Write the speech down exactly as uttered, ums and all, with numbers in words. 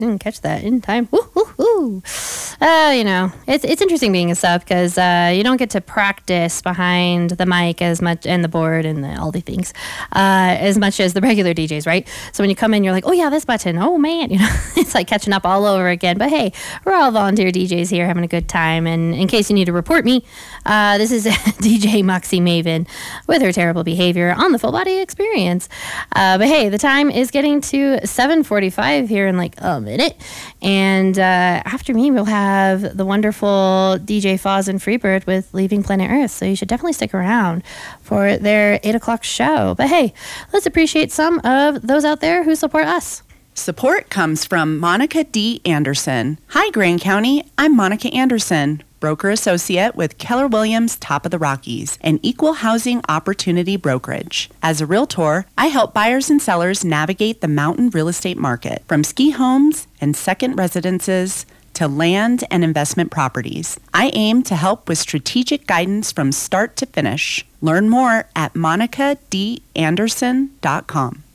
Didn't catch that in time. Woo, woo, woo. Uh, you know, it's it's interesting being a sub because uh, you don't get to practice behind the mic as much and the board and the, all the things uh, as much as the regular D Js, right? So when you come in, you're like, oh yeah, this button. Oh man, you know, it's like catching up all over again. But hey, we're all volunteer D Js here having a good time. And in case you need to report me, uh, this is D J Moxie Maven with her terrible behavior on the Full Body Experience. Uh, but hey, the time is getting to seven forty-five here in like a minute, and uh, after me, we'll have Have the wonderful D J Foz and Freebird with Leaving Planet Earth. So you should definitely stick around for their eight o'clock show. But hey, let's appreciate some of those out there who support us. Support comes from Monica D. Anderson. Hi, Grand County. I'm Monica Anderson, broker associate with Keller Williams Top of the Rockies, an equal housing opportunity brokerage. As a realtor, I help buyers and sellers navigate the mountain real estate market, from ski homes and second residences to land and investment properties. I aim to help with strategic guidance from start to finish. Learn more at monica d anderson dot com.